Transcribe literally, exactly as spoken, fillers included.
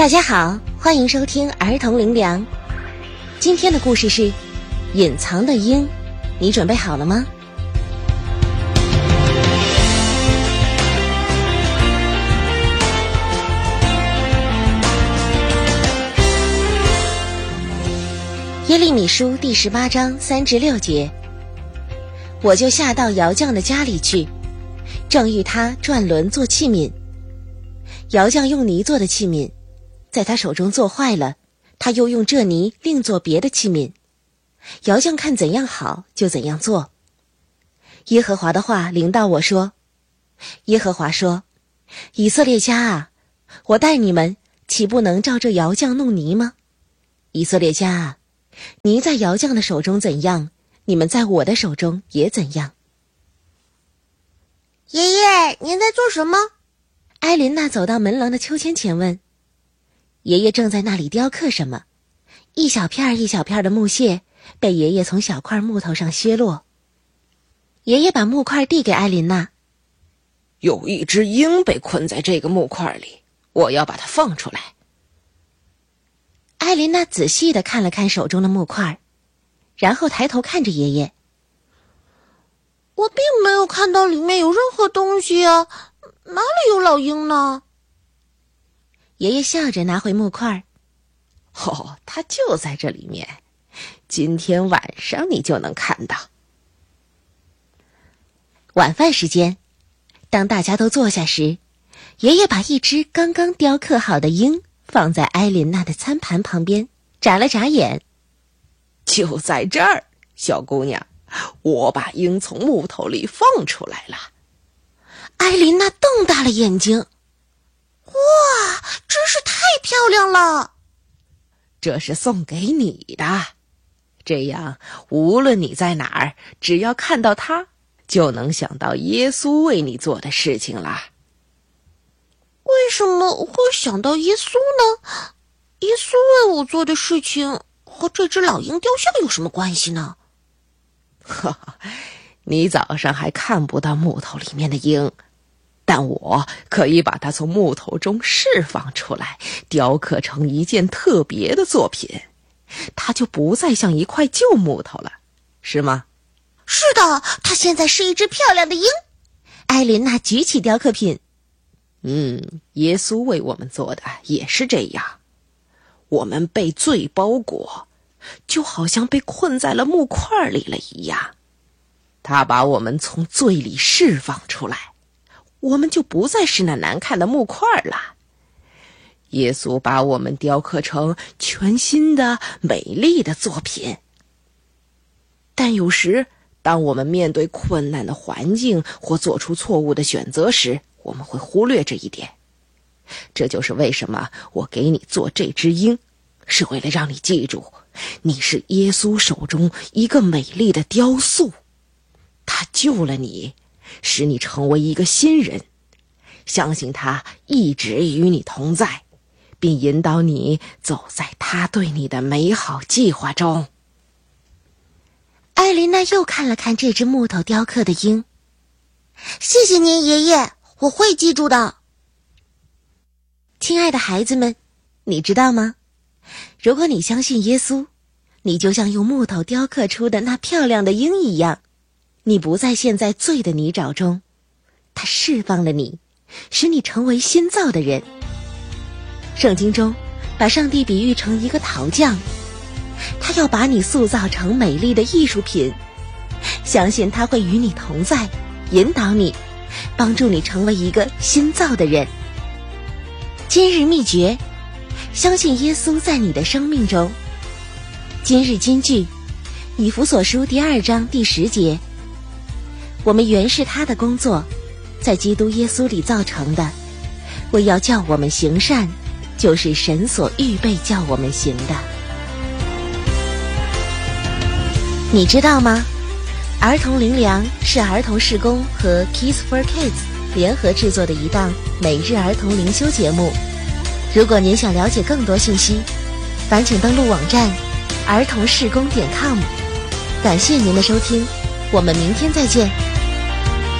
大家好，欢迎收听儿童灵粮。今天的故事是隐藏的鹰，你准备好了吗？耶利米书第十八章三至六节，我就下到窑匠的家里去，正遇他转轮做器皿。窑匠用泥做的器皿，在他手中做坏了，他又用这泥另做别的器皿。窑匠看怎样好，就怎样做。耶和华的话临到我说，耶和华说，以色列家啊，我待你们，岂不能照这窑匠弄泥吗？以色列家啊，泥在窑匠的手中怎样，你们在我的手中也怎样。 爷爷，您在做什么？ 埃琳娜走到门廊的秋千前问。爷爷正在那里雕刻什么，一小片一小片的木屑被爷爷从小块木头上削落。爷爷把木块递给埃琳娜。 有一只鹰被困在这个木块里，我要把它放出来。 埃琳娜仔细地看了看手中的木块，然后抬头看着爷爷。 我并没有看到里面有任何东西啊，哪里有老鹰呢？ 爷爷笑着拿回木块。 哦，它就在这里面，今天晚上你就能看到。 晚饭时间，当大家都坐下时，爷爷把一只刚刚雕刻好的鹰放在埃琳娜的餐盘旁边，眨了眨眼。 就在这儿，小姑娘，我把鹰从木头里放出来了。 埃琳娜瞪大了眼睛。 哇，真是太漂亮了！ 这是送给你的，这样无论你在哪儿，只要看到它，就能想到耶稣为你做的事情啦。 为什么会想到耶稣呢？耶稣为我做的事情和这只老鹰雕像有什么关系呢？ 哈哈，你早上还看不到木头里面的鹰，但我可以把它从木头中释放出来，雕刻成一件特别的作品，它就不再像一块旧木头了，是吗？ 是的，它现在是一只漂亮的鹰。 埃琳娜举起雕刻品。 嗯，耶稣为我们做的也是这样。我们被罪包裹，就好像被困在了木块里了一样。他把我们从罪里释放出来，我们就不再是那难看的木块了。耶稣把我们雕刻成全新的美丽的作品。但有时当我们面对困难的环境或做出错误的选择时，我们会忽略这一点。这就是为什么我给你做这只鹰，是为了让你记住，你是耶稣手中一个美丽的雕塑。他救了你，使你成为一个新人，相信他一直与你同在，并引导你走在他对你的美好计划中。 埃琳娜又看了看这只木头雕刻的鹰。 谢谢您，爷爷，我会记住的。 亲爱的孩子们，你知道吗？如果你相信耶稣，你就像用木头雕刻出的那漂亮的鹰一样，你不再陷在罪的泥沼中，他释放了你，使你成为新造的人。圣经中把上帝比喻成一个陶匠，他要把你塑造成美丽的艺术品，相信他会与你同在，引导你，帮助你成为一个新造的人。今日秘诀，相信耶稣在你的生命中。今日金句，以弗所书第二章第十节，我们原是他的工作，在基督耶稣里造成的，为要叫我们行善，就是神所预备叫我们行的。你知道吗？儿童灵粮是儿童事工和 Kids for Kids 联合制作的一档每日儿童灵修节目。如果您想了解更多信息，烦请登录网站儿童事工点 com。感谢您的收听，我们明天再见。